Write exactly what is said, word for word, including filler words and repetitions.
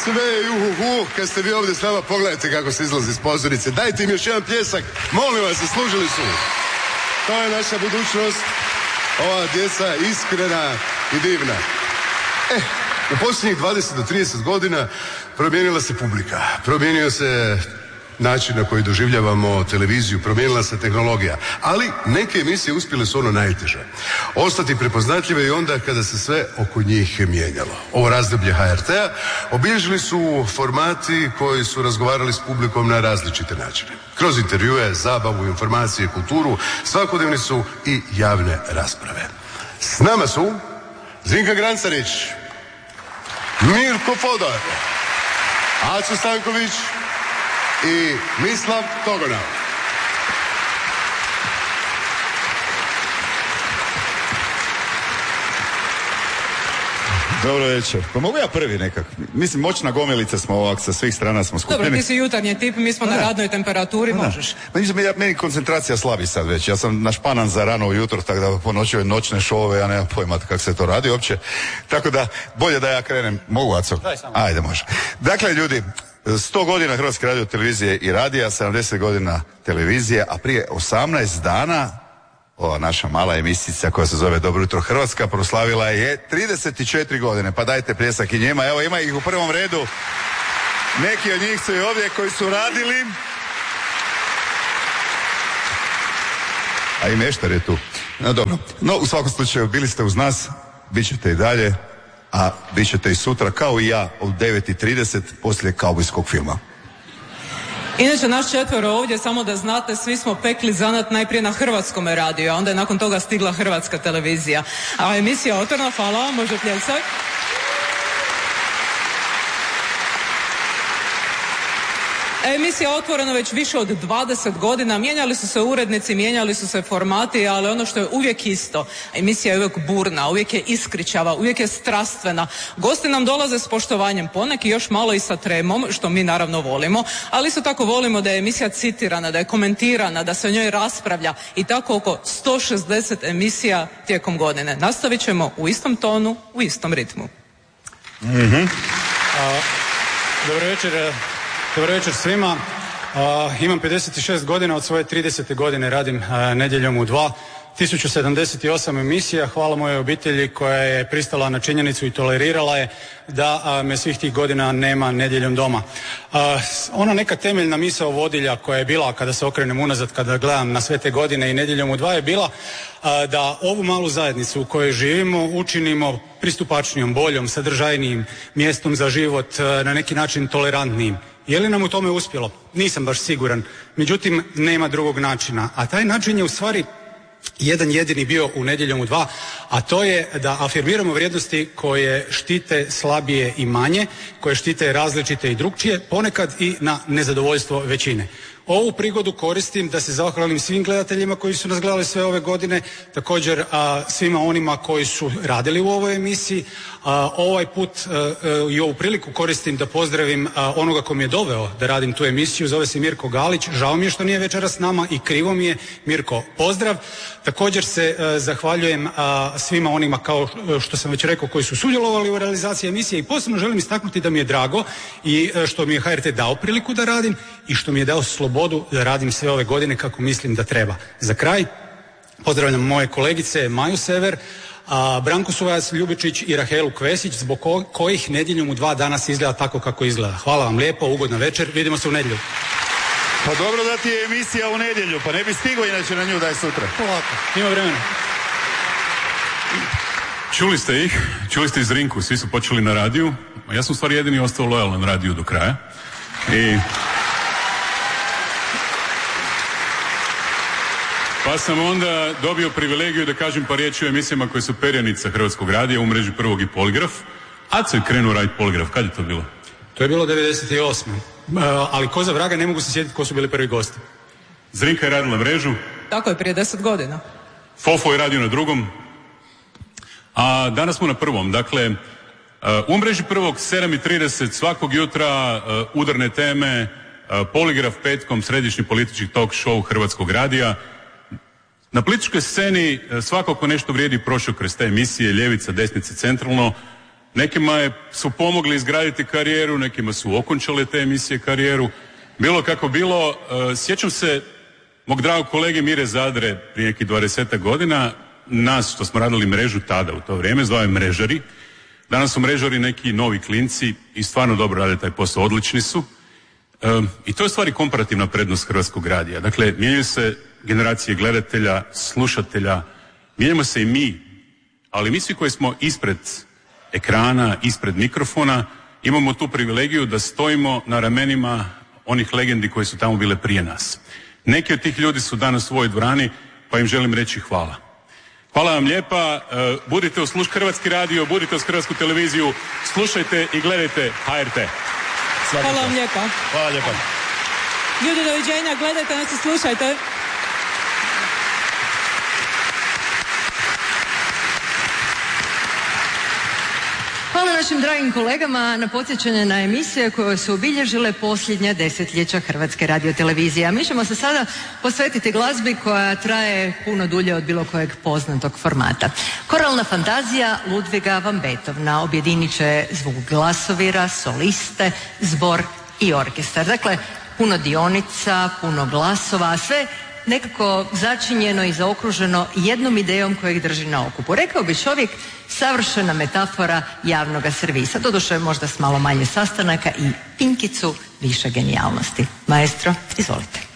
sve uhuhu, kad ste vi ovdje s nama, pogledajte kako se izlazi iz pozornice. Dajte im još jedan pljesak, molim vas, zaslužili su. To je naša budućnost, ova djeca iskrena i divna. E, u posljednjih dvadeset do trideset godina promijenila se publika, promijenio se način na koji doživljavamo televiziju, promijenila se tehnologija, ali neke emisije uspjele su ono najteže. Ostati prepoznatljive i onda kada se sve oko njih mijenjalo. Ovo razdoblje ha er te-a obilježili su formati koji su razgovarali s publikom na različite načine. Kroz intervjue, zabavu, informacije, kulturu, svakodnevni su i javne rasprave. S nama su Zrinka Grancarić, Mirko Fodor, Aco Stanković i Mislav Togonal. Dobro večer. Pa mogu ja prvi nekak? Mislim, moćna gomilica smo ovak, sa svih strana smo skupljeni. Dobro, ti si jutarnji tip, mi smo pa na ne. radnoj temperaturi, pa možeš. Pa mislim, ja, meni koncentracija slabi sad već. Ja sam našpanan za rano ujutro, tako da po noći ove noćne šove, ja nemam pojma kako se to radi uopće. Tako da, bolje da ja krenem. Mogu, Aco? Ajde, može. Dakle, ljudi, sto godina Hrvatske radiotelevizije i radija, sedamdeset godina televizije, a prije osamnaest dana ova naša mala emisija koja se zove Dobro jutro Hrvatska proslavila je trideset četiri godine, pa dajte pljesak i njima. Evo, ima ih u prvom redu, neki od njih su i ovdje koji su radili, a i Meštar je tu. No dobro, no u svakom slučaju bili ste uz nas, bit ćete i dalje, a bit ćete i sutra kao i ja od devet i trideset poslije kaubojskog filma. Inače, naš četvero ovdje, samo da znate, svi smo pekli zanat najprije na Hrvatskom radiju, a onda je nakon toga stigla Hrvatska televizija. A emisija Otvoreno, hvala vam, može pljesak. Emisija Otvoreno već više od dvadeset godina, mijenjali su se urednici, mijenjali su se formati, ali ono što je uvijek isto, emisija je uvijek burna, uvijek je iskričava, uvijek je strastvena. Gosti nam dolaze s poštovanjem, poneki još malo i sa tremom, što mi naravno volimo, ali isto tako volimo da je emisija citirana, da je komentirana, da se o njoj raspravlja i tako oko sto šezdeset emisija tijekom godine. Nastavit ćemo u istom tonu, u istom ritmu. Mm-hmm. A, dobro večer. Dobar večer svima. Uh, imam pedeset šest godina, od svoje tridesete godine radim uh, nedjeljom u dva. tisuću sedamdeset osam emisija, hvala mojoj obitelji koja je pristala na činjenicu i tolerirala je da a, me svih tih godina nema nedjeljom doma. A, ona neka temeljna misao vodilja koja je bila, kada se okrenem unazad, kada gledam na sve te godine i nedjeljom u dva, je bila a, da ovu malu zajednicu u kojoj živimo učinimo pristupačnijom, boljom, sadržajnijim mjestom za život, a, na neki način tolerantnijim. Je li nam u tome uspjelo? Nisam baš siguran. Međutim, nema drugog načina. A taj način je u stvari jedan jedini bio u nedjeljom u dva, a to je da afirmiramo vrijednosti koje štite slabije i manje, koje štite različite i drukčije, ponekad i na nezadovoljstvo većine. Ovu prigodu koristim da se zahvalim svim gledateljima koji su nas gledali sve ove godine, također a, svima onima koji su radili u ovoj emisiji. A, ovaj put a, a, i ovu priliku koristim da pozdravim a, onoga ko mi je doveo da radim tu emisiju, zove se Mirko Galić, žao mi je što nije večeras s nama i krivo mi je. Mirko, pozdrav. Također se a, zahvaljujem a, svima onima, kao što sam već rekao, koji su sudjelovali u realizaciji emisije, i posebno želim istaknuti da mi je drago i a, što mi je ha er te dao priliku da radim i što mi je dao slobodu da radim sve ove godine kako mislim da treba. Za kraj pozdravljam moje kolegice Maju Sever, a, Branku Suvajac Ljubičić i Rahelu Kvesić, zbog ko- kojih nedjeljom u dva danas izgleda tako kako izgleda. Hvala vam lijepo, ugodna večer, vidimo se u nedjelju. Pa dobro da ti je emisija u nedjelju, pa ne bi stigao inače na nju da je sutra. Polako, ima vremena. Čuli ste ih, čuli ste iz Zrinku, svi su počeli na radiju, ja sam u stvari jedini ostao lojalan radiju do kraja. I... Pa sam onda dobio privilegiju da kažem par riječi o emisijama koje su perjanica Hrvatskog radija u mreži Prvog i Poligraf. Aco je krenuo raditi Poligraf, kad je to bilo? To je bilo devedeset osme. Uh, ali ko za vraga ne mogu se sjetiti ko su bili prvi gosti. Zrinka je radila mrežu. Tako je, prije deset godina. Fofo je radio na drugom. A danas smo na prvom. Dakle, uh, u mreži Prvog sedam i trideset svakog jutra uh, udarne teme, uh, Poligraf petkom, središnji politički talk show Hrvatskog radija. Na političkoj sceni svako ko nešto vrijedi prošao kroz te emisije, ljevica, desnica, centralno. nekima je, su pomogli izgraditi karijeru, nekima su okončale te emisije karijeru. Bilo kako bilo, uh, sjećam se mog dragog kolege Mire Zadre prije nekih dvadesetak godina, nas što smo radili mrežu tada u to vrijeme, zvao je mrežari. Danas su mrežari neki novi klinci i stvarno dobro rade taj posao, odlični su. Um, I to je stvari komparativna prednost Hrvatskog radija. Dakle, mijenjaju se generacije gledatelja, slušatelja, mijenjamo se i mi, ali mi svi koji smo ispred ekrana, ispred mikrofona, imamo tu privilegiju da stojimo na ramenima onih legendi koji su tamo bile prije nas. Neki od tih ljudi su danas u ovoj dvorani, pa im želim reći hvala. Hvala vam lijepa, uh, budite uz sluš Hrvatski radio, budite uz Hrvatsku televiziju, slušajte i gledajte H R T. Hvala vam lijepa. Hvala lijepa. Ljudi, doviđenja, gledajte nas i slušajte. Hvala našim dragim kolegama na podsjećanje na emisije koje su obilježile posljednja desetljeća Hrvatske radiotelevizije. A mi ćemo se sada posvetiti glazbi koja traje puno dulje od bilo kojeg poznatog formata. Koralna fantazija Ludviga van Beethovena objedinit će zvuk glasovira, soliste, zbor i orkestar. Dakle, puno dionica, puno glasova, a sve nekako začinjeno i zaokruženo jednom idejom koja ih drži na okupu. Rekao bi čovjek, savršena metafora javnoga servisa. Doduše možda s malo manje sastanaka i pinkicu više genijalnosti. Maestro, izvolite.